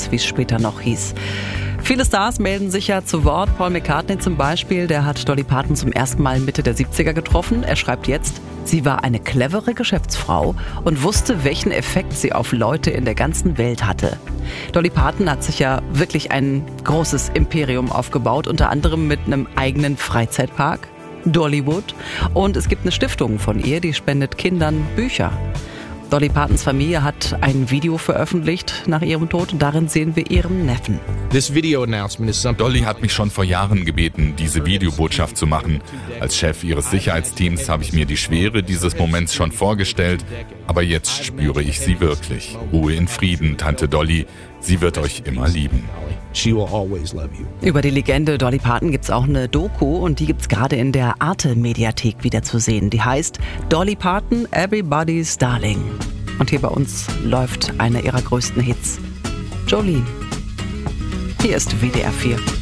wie es später noch hieß. Viele Stars melden sich ja zu Wort. Paul McCartney zum Beispiel, der hat Dolly Parton zum ersten Mal Mitte der 70er getroffen. Er schreibt jetzt: Sie war eine clevere Geschäftsfrau und wusste, welchen Effekt sie auf Leute in der ganzen Welt hatte. Dolly Parton hat sich ja wirklich ein großes Imperium aufgebaut, unter anderem mit einem eigenen Freizeitpark, Dollywood. Und es gibt eine Stiftung von ihr, die spendet Kindern Bücher. Dolly Partons Familie hat ein Video veröffentlicht nach ihrem Tod und darin sehen wir ihren Neffen. Dolly hat mich schon vor Jahren gebeten, diese Videobotschaft zu machen. Als Chef ihres Sicherheitsteams habe ich mir die Schwere dieses Moments schon vorgestellt, aber jetzt spüre ich sie wirklich. Ruhe in Frieden, Tante Dolly. Sie wird euch immer lieben. Über die Legende Dolly Parton gibt's auch eine Doku und die gibt's gerade in der Arte-Mediathek wieder zu sehen. Die heißt Dolly Parton, Everybody's Darling. Und hier bei uns läuft einer ihrer größten Hits, Jolene. Hier ist WDR 4.